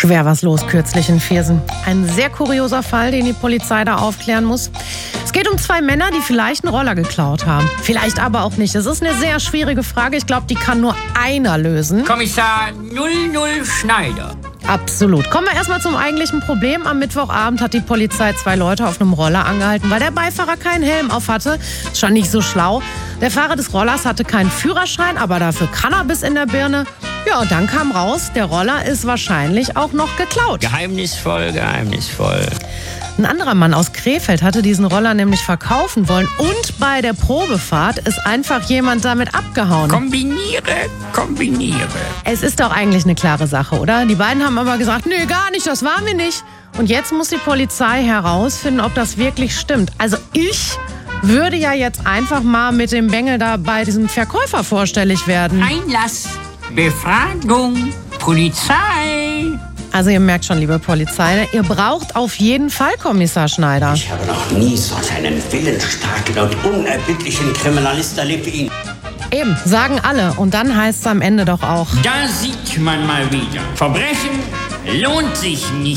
Quer was los kürzlich in Viersen. Ein sehr kurioser Fall, den die Polizei da aufklären muss. Es geht um 2 Männer, die vielleicht einen Roller geklaut haben. Vielleicht aber auch nicht. Das ist eine sehr schwierige Frage. Ich glaube, die kann nur einer lösen. Kommissar 00 Schneider. Absolut. Kommen wir erstmal zum eigentlichen Problem. Am Mittwochabend hat die Polizei 2 Leute auf einem Roller angehalten, weil der Beifahrer keinen Helm auf hatte. Ist schon nicht so schlau. Der Fahrer des Rollers hatte keinen Führerschein, aber dafür Cannabis in der Birne. Ja, und dann kam raus, der Roller ist wahrscheinlich auch noch geklaut. Geheimnisvoll, geheimnisvoll. Ein anderer Mann aus Krefeld hatte diesen Roller nämlich verkaufen wollen und bei der Probefahrt ist einfach jemand damit abgehauen. Kombiniere. Es ist doch eigentlich eine klare Sache, oder? Die beiden haben aber gesagt, nee, gar nicht, das waren wir nicht. Und jetzt muss die Polizei herausfinden, ob das wirklich stimmt. Also ich würde ja jetzt einfach mal mit dem Bengel da bei diesem Verkäufer vorstellig werden. Einlass, Befragung, Polizei. Also ihr merkt schon, liebe Polizei, ihr braucht auf jeden Fall Kommissar Schneider. Ich habe noch nie solch einen willensstarken und unerbittlichen Kriminalist erlebt wie ihn. Eben, sagen alle. Und dann heißt es am Ende doch auch: Da sieht man mal wieder. Verbrechen lohnt sich nicht.